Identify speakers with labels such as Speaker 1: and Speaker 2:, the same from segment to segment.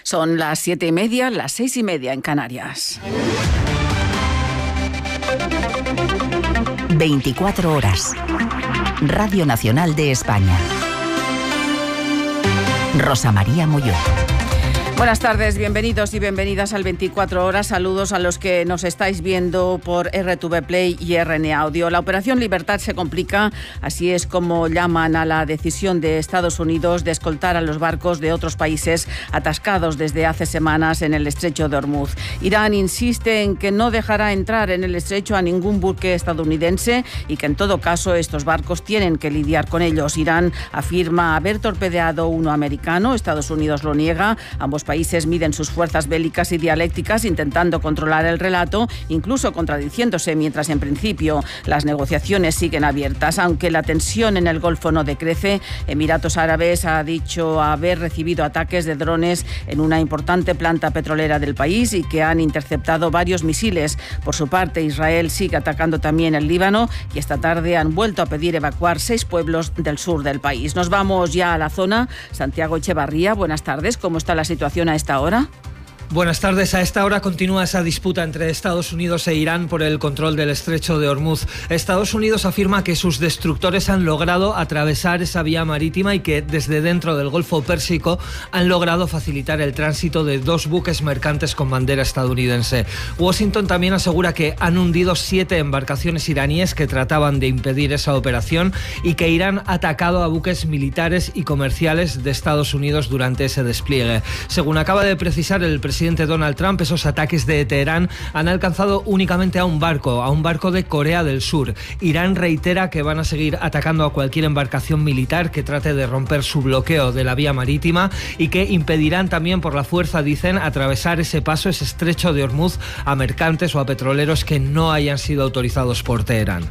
Speaker 1: Son las 7:30, las 6:30 en Canarias.
Speaker 2: 24 horas. Radio Nacional de España. Rosa María Molló.
Speaker 1: Buenas tardes, bienvenidos y bienvenidas al 24 horas. Saludos a los que nos estáis viendo por RTV Play y RN Audio. La Operación Libertad se complica, así es como llaman a la decisión de Estados Unidos de escoltar a los barcos de otros países atascados desde hace semanas en el estrecho de Hormuz. Irán insiste en que no dejará entrar en el estrecho a ningún buque estadounidense y que en todo caso estos barcos tienen que lidiar con ellos. Irán afirma haber torpedeado uno americano, Estados Unidos lo niega. Ambos países miden sus fuerzas bélicas y dialécticas intentando controlar el relato, incluso contradiciéndose, mientras en principio las negociaciones siguen abiertas. Aunque la tensión en el Golfo no decrece, Emiratos Árabes ha dicho haber recibido ataques de drones en una importante planta petrolera del país y que han interceptado varios misiles. Por su parte, Israel sigue atacando también el Líbano y esta tarde han vuelto a pedir evacuar 6 pueblos del sur del país. Nos vamos ya a la zona. Santiago Echevarría, buenas tardes. ¿Cómo está la situación a esta hora?
Speaker 3: Buenas tardes. A esta hora continúa esa disputa entre Estados Unidos e Irán por el control del estrecho de Hormuz. Estados Unidos afirma que sus destructores han logrado atravesar esa vía marítima y que desde dentro del Golfo Pérsico han logrado facilitar el tránsito de 2 buques mercantes con bandera estadounidense. Washington también asegura que han hundido 7 embarcaciones iraníes que trataban de impedir esa operación y que Irán ha atacado a buques militares y comerciales de Estados Unidos durante ese despliegue. Según acaba de precisar el presidente Donald Trump, esos ataques de Teherán han alcanzado únicamente a un barco de Corea del Sur. Irán reitera que van a seguir atacando a cualquier embarcación militar que trate de romper su bloqueo de la vía marítima y que impedirán también por la fuerza, dicen, atravesar ese estrecho de Hormuz a mercantes o a petroleros que no hayan sido autorizados por Teherán.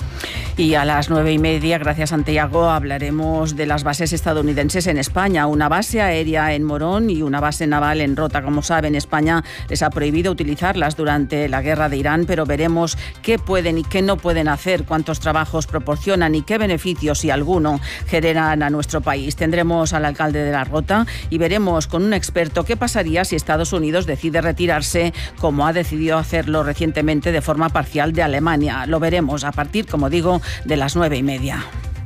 Speaker 1: Y a las 9:30, gracias Santiago, hablaremos de las bases estadounidenses en España. Una base aérea en Morón y una base naval en Rota. Como saben, España les ha prohibido utilizarlas durante la guerra de Irán, pero veremos qué pueden y qué no pueden hacer, cuántos trabajos proporcionan y qué beneficios, si alguno, generan a nuestro país. Tendremos al alcalde de la Rota y veremos con un experto qué pasaría si Estados Unidos decide retirarse, como ha decidido hacerlo recientemente de forma parcial de Alemania. Lo veremos a partir, como digo, de las 9:30.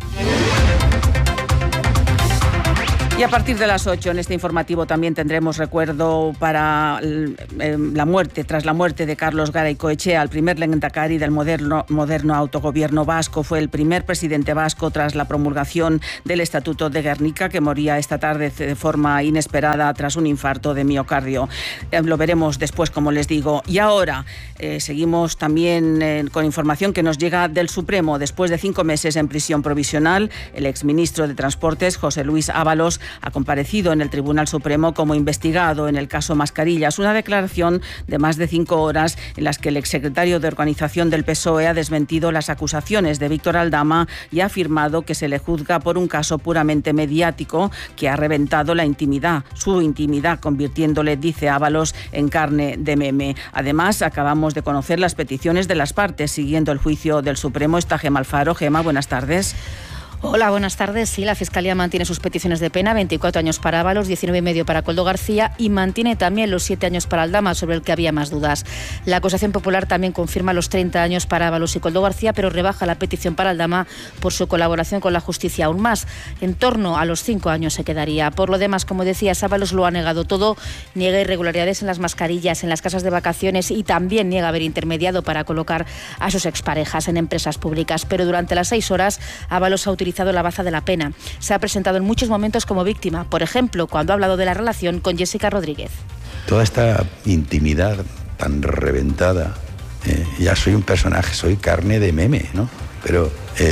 Speaker 1: Y a partir de las 8 en este informativo también tendremos recuerdo para tras la muerte de Carlos Garaycoechea, el primer lehendakari del moderno autogobierno vasco. Fue el primer presidente vasco tras la promulgación del Estatuto de Gernika, que moría esta tarde de forma inesperada tras un infarto de miocardio. Lo veremos después, como les digo. Y ahora seguimos también con información que nos llega del Supremo. Después de 5 meses en prisión provisional, el exministro de Transportes, José Luis Ábalos, ha comparecido en el Tribunal Supremo como investigado en el caso Mascarillas. Una declaración de más de 5 horas en las que el exsecretario de Organización del PSOE ha desmentido las acusaciones de Víctor Aldama y ha afirmado que se le juzga por un caso puramente mediático que ha reventado su intimidad, convirtiéndole, dice Ábalos, en carne de meme. Además, acabamos de conocer las peticiones de las partes. Siguiendo el juicio del Supremo está Gemma Alfaro. Gemma, buenas tardes.
Speaker 4: Hola, buenas tardes. Sí, la Fiscalía mantiene sus peticiones de pena, 24 años para Ábalos, 19,5 para Koldo García, y mantiene también los 7 años para Aldama, sobre el que había más dudas. La acusación popular también confirma los 30 años para Ábalos y Koldo García, pero rebaja la petición para Aldama por su colaboración con la justicia aún más. En torno a los 5 años se quedaría. Por lo demás, como decías, Ábalos lo ha negado todo, niega irregularidades en las mascarillas, en las casas de vacaciones y también niega haber intermediado para colocar a sus exparejas en empresas públicas. Pero durante las 6 horas, Ábalos ha utilizado la baza de la pena. Se ha presentado en muchos momentos como víctima, por ejemplo, cuando ha hablado de la relación con Jessica Rodríguez.
Speaker 5: Toda esta intimidad tan reventada, ya soy un personaje, soy carne de meme, ¿no? Pero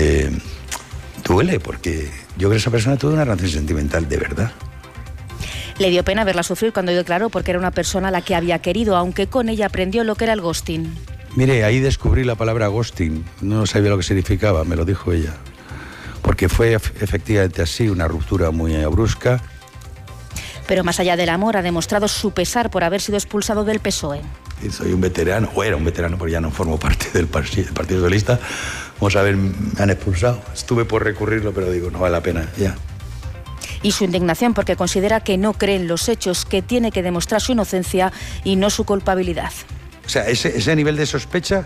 Speaker 5: duele, porque yo creo que esa persona tuvo una relación sentimental de verdad.
Speaker 4: Le dio pena verla sufrir cuando declaró, porque era una persona a la que había querido, aunque con ella aprendió lo que era el ghosting.
Speaker 5: Mire, ahí descubrí la palabra ghosting. No sabía lo que significaba, me lo dijo ella. Porque fue efectivamente así, una ruptura muy brusca.
Speaker 4: Pero más allá del amor, ha demostrado su pesar por haber sido expulsado del PSOE.
Speaker 5: Soy un veterano, o era un veterano, porque ya no formo parte del Partido Socialista. Vamos a ver, me han expulsado. Estuve por recurrirlo, pero digo, no vale la pena, ya.
Speaker 4: Y su indignación porque considera que no cree en los hechos, que tiene que demostrar su inocencia y no su culpabilidad.
Speaker 5: O sea, ese nivel de sospecha,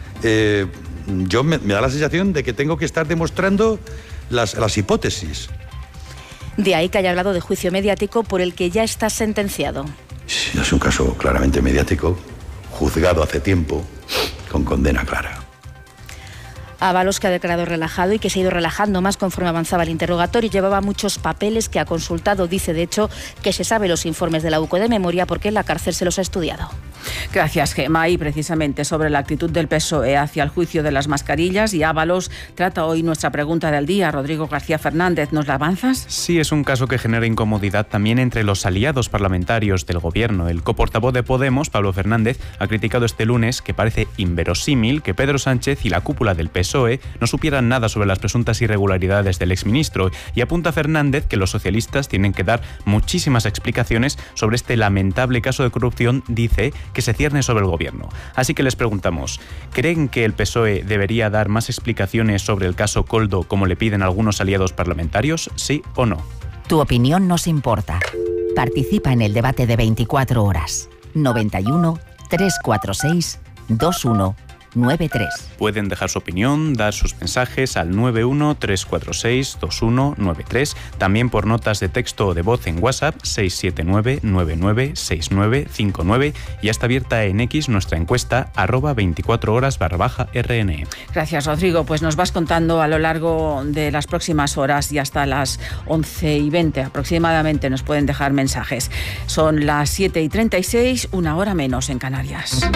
Speaker 5: me da la sensación de que tengo que estar demostrando las hipótesis.
Speaker 4: De ahí que haya hablado de juicio mediático por el que ya está sentenciado.
Speaker 5: Sí, es un caso claramente mediático, juzgado hace tiempo, con condena clara.
Speaker 4: Ábalos, que ha declarado relajado y que se ha ido relajando más conforme avanzaba el interrogatorio, llevaba muchos papeles que ha consultado. Dice, de hecho, que se sabe los informes de la UCO de memoria porque en la cárcel se los ha estudiado.
Speaker 1: Gracias, Gemma. Y precisamente sobre la actitud del PSOE hacia el juicio de las mascarillas y Ábalos trata hoy nuestra pregunta del día. Rodrigo García Fernández, ¿nos la avanzas?
Speaker 6: Sí, es un caso que genera incomodidad también entre los aliados parlamentarios del Gobierno. El coportavoz de Podemos, Pablo Fernández, ha criticado este lunes que parece inverosímil que Pedro Sánchez y la cúpula del PSOE no supieran nada sobre las presuntas irregularidades del exministro, y apunta Fernández que los socialistas tienen que dar muchísimas explicaciones sobre este lamentable caso de corrupción, dice, que se cierne sobre el Gobierno. Así que les preguntamos, ¿creen que el PSOE debería dar más explicaciones sobre el caso Koldo como le piden algunos aliados parlamentarios? ¿Sí o no?
Speaker 2: Tu opinión nos importa. Participa en el debate de 24 horas. 91 346 2193.
Speaker 6: Pueden dejar su opinión, dar sus mensajes al 91 346 2193, también por notas de texto o de voz en WhatsApp 679 996959, y ya está abierta en X nuestra encuesta @24horas_RNE.
Speaker 1: Gracias, Rodrigo. Pues nos vas contando a lo largo de las próximas horas y hasta las 11:20 aproximadamente nos pueden dejar mensajes. Son las 7:36, una hora menos en Canarias.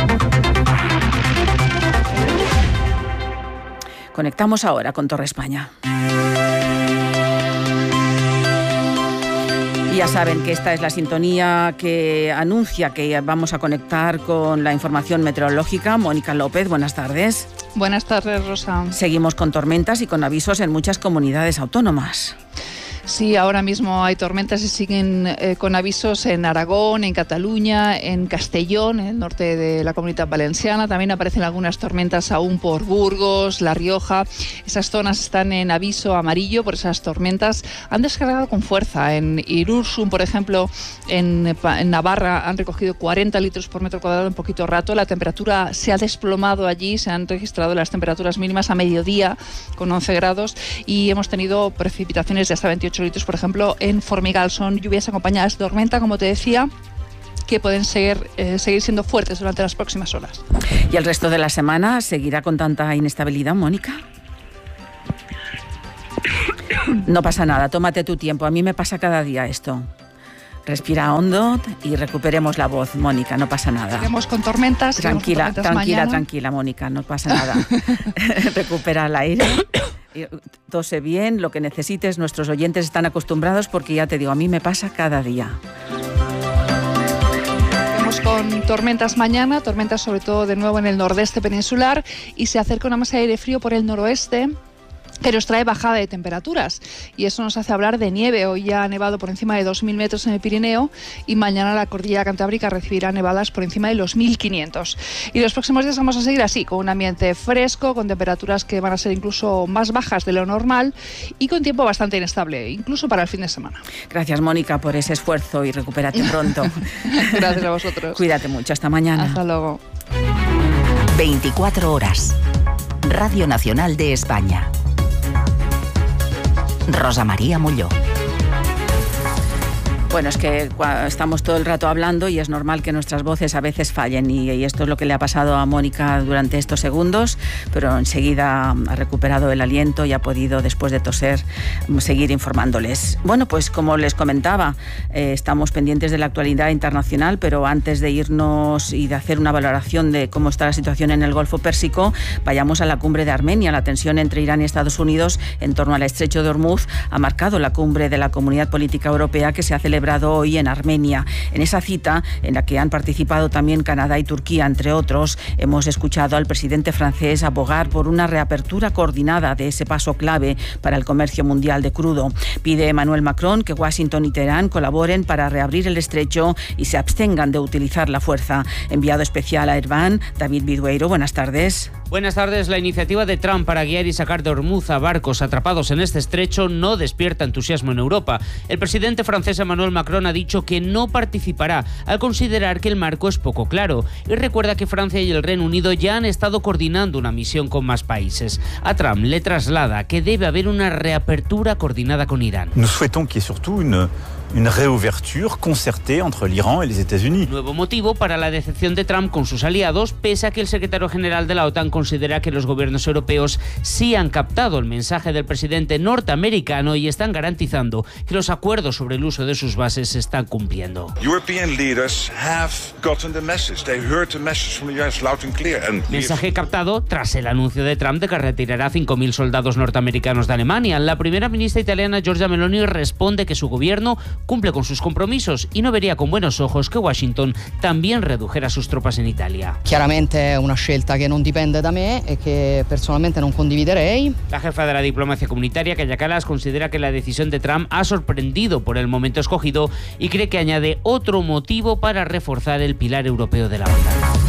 Speaker 1: Conectamos ahora con Torre España. Y ya saben que esta es la sintonía que anuncia que vamos a conectar con la información meteorológica. Mónica López, buenas tardes.
Speaker 7: Buenas tardes, Rosa.
Speaker 1: Seguimos con tormentas y con avisos en muchas comunidades autónomas.
Speaker 7: Sí, ahora mismo hay tormentas y siguen con avisos en Aragón, en Cataluña, en Castellón, en el norte de la Comunidad Valenciana. También aparecen algunas tormentas aún por Burgos, La Rioja. Esas zonas están en aviso amarillo por esas tormentas. Han descargado con fuerza. En Irurzun, por ejemplo, en Navarra, han recogido 40 litros por metro cuadrado en poquito rato. La temperatura se ha desplomado allí. Se han registrado las temperaturas mínimas a mediodía con 11 grados y hemos tenido precipitaciones de hasta 28 litros, por ejemplo, en Formigal. Son lluvias acompañadas de tormenta, como te decía, que pueden seguir siendo fuertes durante las próximas horas.
Speaker 1: ¿Y el resto de la semana seguirá con tanta inestabilidad, Mónica? No pasa nada, tómate tu tiempo. A mí me pasa cada día esto. Respira hondo y recuperemos la voz, Mónica, no pasa nada.
Speaker 7: Seguimos con tormentas.
Speaker 1: Tranquila, Mónica, no pasa nada. Recupera el aire. Tose bien, lo que necesites. Nuestros oyentes están acostumbrados porque ya te digo, a mí me pasa cada día.
Speaker 7: Vamos con tormentas mañana, tormentas sobre todo de nuevo en el nordeste peninsular, y se acerca una masa de aire frío por el noroeste que nos trae bajada de temperaturas, y eso nos hace hablar de nieve. Hoy ya ha nevado por encima de 2.000 metros en el Pirineo y mañana la cordillera cantábrica recibirá nevadas por encima de los 1.500. Y los próximos días vamos a seguir así, con un ambiente fresco, con temperaturas que van a ser incluso más bajas de lo normal y con tiempo bastante inestable, incluso para el fin de semana.
Speaker 1: Gracias, Mónica, por ese esfuerzo y recupérate pronto.
Speaker 7: Gracias a vosotros.
Speaker 1: Cuídate mucho, hasta mañana.
Speaker 7: Hasta luego.
Speaker 2: 24 horas. Radio Nacional de España. Rosa María Mulló.
Speaker 1: Bueno, es que estamos todo el rato hablando y es normal que nuestras voces a veces fallen, y esto es lo que le ha pasado a Mónica durante estos segundos, pero enseguida ha recuperado el aliento y ha podido, después de toser, seguir informándoles. Bueno, pues como les comentaba, estamos pendientes de la actualidad internacional, pero antes de irnos y de hacer una valoración de cómo está la situación en el Golfo Pérsico, vayamos a la cumbre de Armenia. La tensión entre Irán y Estados Unidos en torno al estrecho de Hormuz ha marcado la cumbre de la Comunidad Política Europea que se ha celebrado celebrado hoy en Armenia. En esa cita, en la que han participado también Canadá y Turquía, entre otros, hemos escuchado al presidente francés abogar por una reapertura coordinada de ese paso clave para el comercio mundial de crudo. Pide Emmanuel Macron que Washington y Teherán colaboren para reabrir el estrecho y se abstengan de utilizar la fuerza. Enviado especial a Ereván, David Bidueiro, buenas tardes.
Speaker 8: Buenas tardes. La iniciativa de Trump para guiar y sacar de Hormuz a barcos atrapados en este estrecho no despierta entusiasmo en Europa. El presidente francés Emmanuel Macron ha dicho que no participará al considerar que el marco es poco claro y recuerda que Francia y el Reino Unido ya han estado coordinando una misión con más países. A Trump le traslada que debe haber una reapertura coordinada con Irán.
Speaker 9: Nous souhaitons qu'il y ait surtout une réouverture concertée entre l'Iran et les États-Unis.
Speaker 8: Nuevo motivo para la decepción de Trump con sus aliados, pese a que el secretario general de la OTAN considera que los gobiernos europeos sí han captado el mensaje del presidente norteamericano y están garantizando que los acuerdos sobre el uso de sus bases se están cumpliendo.
Speaker 10: European leaders have gotten the message. They heard the message from the US loud and clear.
Speaker 8: Mensaje captado tras el anuncio de Trump de que retirará 5.000 soldados norteamericanos de Alemania. La primera ministra italiana Giorgia Meloni responde que su gobierno cumple con sus compromisos y no vería con buenos ojos que Washington también redujera sus tropas en Italia.
Speaker 11: Chiaramente è una scelta che non dipende da me e che personalmente non condividerei.
Speaker 8: La jefa de la diplomacia comunitaria, Kaja Kallas, considera que la decisión de Trump ha sorprendido por el momento escogido y cree que añade otro motivo para reforzar el pilar europeo de la OTAN.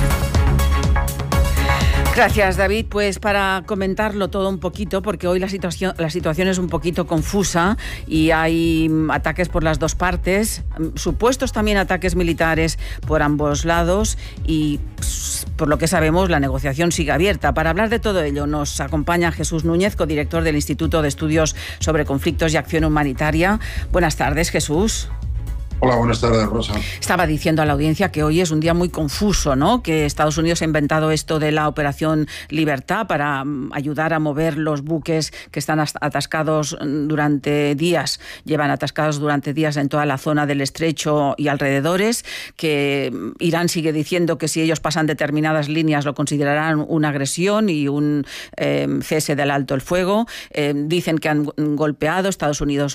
Speaker 1: Gracias, David. Pues para comentarlo todo un poquito, porque hoy la situación es un poquito confusa y hay ataques por las dos partes, supuestos también ataques militares por ambos lados y, por lo que sabemos, la negociación sigue abierta. Para hablar de todo ello nos acompaña Jesús Núñez, codirector del Instituto de Estudios sobre Conflictos y Acción Humanitaria. Buenas tardes, Jesús.
Speaker 12: Hola, buenas tardes, Rosa.
Speaker 1: Estaba diciendo a la audiencia que hoy es un día muy confuso, ¿no? Que Estados Unidos ha inventado esto de la Operación Libertad para ayudar a mover los buques que están atascados durante días, llevan atascados durante días en toda la zona del Estrecho y alrededores, que Irán sigue diciendo que si ellos pasan determinadas líneas lo considerarán una agresión y un cese del alto el fuego. Dicen que han golpeado, Estados Unidos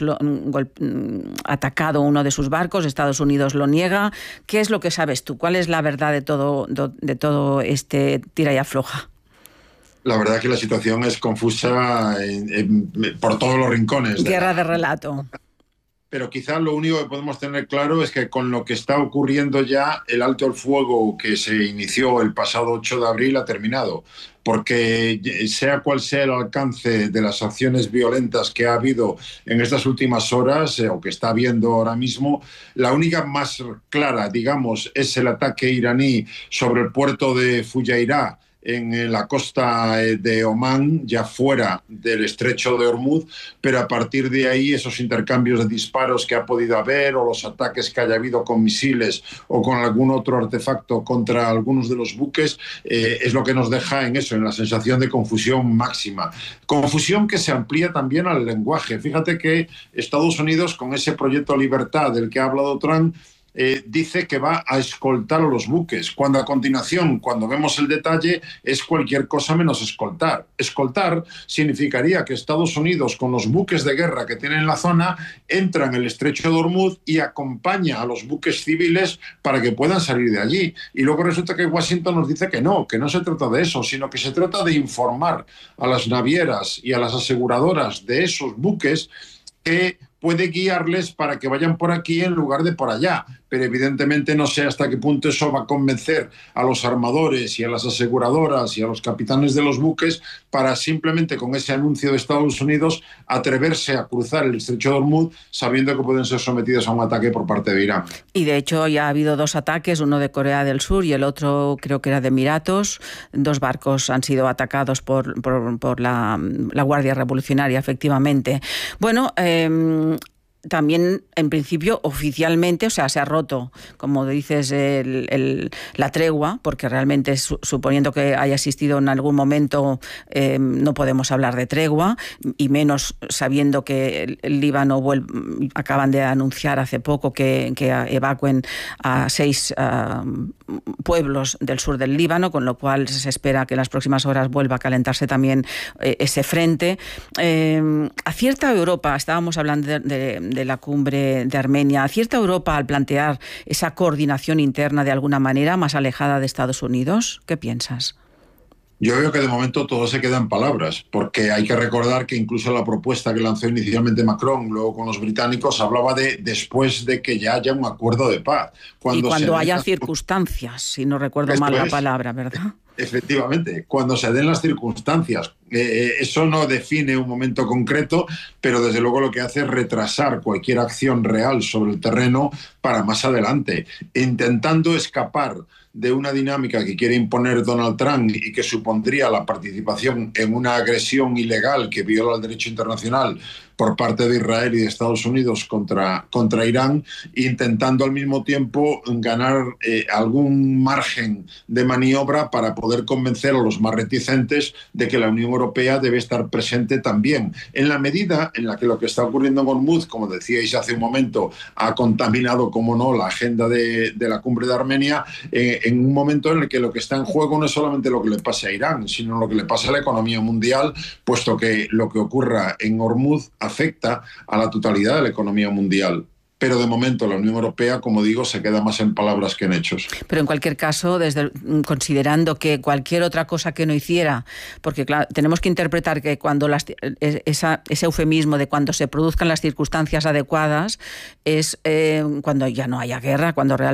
Speaker 1: atacado uno de sus barcos, Estados Unidos lo niega. ¿Qué es lo que sabes tú? ¿Cuál es la verdad de todo este tira y afloja?
Speaker 12: La verdad es que la situación es confusa por todos los rincones.
Speaker 1: Guerra de relato.
Speaker 12: Pero quizás lo único que podemos tener claro es que con lo que está ocurriendo ya, el alto el fuego que se inició el pasado 8 de abril ha terminado. Porque sea cual sea el alcance de las acciones violentas que ha habido en estas últimas horas, o que está habiendo ahora mismo, la única más clara, digamos, es el ataque iraní sobre el puerto de Fujairah, en la costa de Omán, ya fuera del estrecho de Hormuz, pero a partir de ahí esos intercambios de disparos que ha podido haber o los ataques que haya habido con misiles o con algún otro artefacto contra algunos de los buques es lo que nos deja en eso, en la sensación de confusión máxima. Confusión que se amplía también al lenguaje. Fíjate que Estados Unidos, con ese proyecto Libertad del que ha hablado Trump, dice que va a escoltar a los buques, cuando a continuación, cuando vemos el detalle, es cualquier cosa menos escoltar. Escoltar significaría que Estados Unidos, con los buques de guerra que tiene en la zona, entra en el estrecho de Hormuz y acompaña a los buques civiles para que puedan salir de allí. Y luego resulta que Washington nos dice que no se trata de eso, sino que se trata de informar a las navieras y a las aseguradoras de esos buques que puede guiarles para que vayan por aquí en lugar de por allá. Pero evidentemente no sé hasta qué punto eso va a convencer a los armadores y a las aseguradoras y a los capitanes de los buques para simplemente con ese anuncio de Estados Unidos atreverse a cruzar el estrecho de Hormuz sabiendo que pueden ser sometidos a un ataque por parte de Irán.
Speaker 1: Y de hecho ya ha habido dos ataques, uno de Corea del Sur y el otro creo que era de Emiratos. Dos barcos han sido atacados por la Guardia Revolucionaria, efectivamente. Bueno, también, en principio, oficialmente, o sea, se ha roto, como dices, la tregua, porque realmente, suponiendo que haya existido en algún momento, no podemos hablar de tregua, y menos sabiendo que el Líbano acaban de anunciar hace poco que evacuen a 6 pueblos del sur del Líbano, con lo cual se espera que en las próximas horas vuelva a calentarse también ese frente. Acierta Europa, estábamos hablando de de la cumbre de Armenia. ¿Acierta Europa al plantear esa coordinación interna de alguna manera más alejada de Estados Unidos? ¿Qué piensas?
Speaker 12: Yo veo que de momento todo se queda en palabras, porque hay que recordar que incluso la propuesta que lanzó inicialmente Macron, luego con los británicos, hablaba de después de que ya haya un acuerdo de paz.
Speaker 1: Y cuando haya circunstancias, si no recuerdo mal la palabra, ¿verdad?
Speaker 12: Efectivamente, cuando se den las circunstancias. Eso no define un momento concreto, pero desde luego lo que hace es retrasar cualquier acción real sobre el terreno para más adelante, intentando escapar de una dinámica que quiere imponer Donald Trump y que supondría la participación en una agresión ilegal que viola el derecho internacional por parte de Israel y de Estados Unidos contra Irán, intentando al mismo tiempo ganar algún margen de maniobra para poder convencer a los más reticentes de que la Unión Europea debe estar presente también, en la medida en la que lo que está ocurriendo en Ormuz, como decíais hace un momento, ha contaminado, como no, la agenda de la cumbre de Armenia, en un momento en el que lo que está en juego no es solamente lo que le pase a Irán, sino lo que le pasa a la economía mundial, puesto que lo que ocurra en Ormuz afecta a la totalidad de la economía mundial. Pero de momento la Unión Europea, como digo, se queda más en palabras que en hechos.
Speaker 1: Pero en cualquier caso, considerando que cualquier otra cosa que no hiciera, porque claro, tenemos que interpretar que cuando ese eufemismo de cuando se produzcan las circunstancias adecuadas es cuando ya no haya guerra, cuando realmente